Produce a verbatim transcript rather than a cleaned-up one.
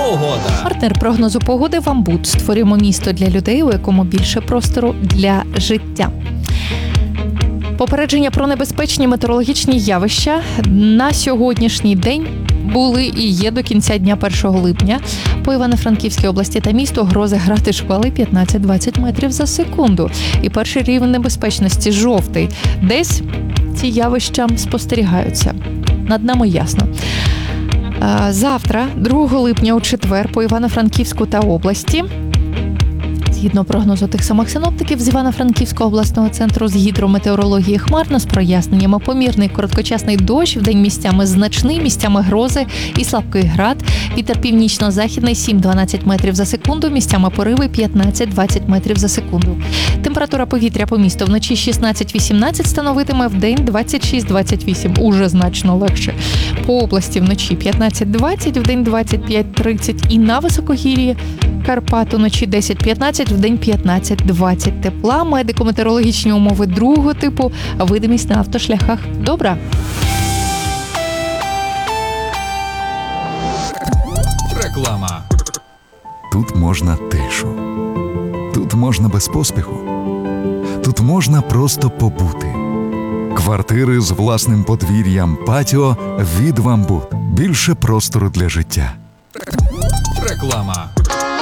Погода. Партнер прогнозу погоди «Вамбут». Створюємо місто для людей, у якому більше простору для життя. Попередження про небезпечні метеорологічні явища на сьогоднішній день були і є до кінця дня першого липня. По Івано-Франківській області та місту грози град і шквали п'ятнадцять-двадцять метрів за секунду. І перший рівень небезпечності – жовтий. Десь ці явища спостерігаються. Над нами ясно. Завтра, другого липня, у четвер, по Івано-Франківську та області, згідно прогнозу тих самих синоптиків з Івано-Франківського обласного центру з гідрометеорології, хмарно з проясненнями, помірний короткочасний дощ, вдень місцями значний, місцями грози і слабкий град. Вітер північно-західний сім-дванадцять метрів за секунду, місцями пориви п'ятнадцять-двадцять метрів за секунду. Температура повітря по місту вночі шістнадцять-вісімнадцять становитиме, вдень двадцять шість-двадцять вісім, уже значно легше. По області вночі п'ятнадцять-двадцять, вдень двадцять п'ять-тридцять і на високогір'ї Карпат уночі десять-п'ятнадцять, вдень п'ятнадцять-двадцять тепла. Медико-метеорологічні умови другого типу, видимість на автошляхах добра. Реклама. Тут можна тишу. Тут можна без поспіху. Тут можна просто побути. Квартири з власним подвір'ям, патіо від «Вамбут». Більше простору для життя. Реклама.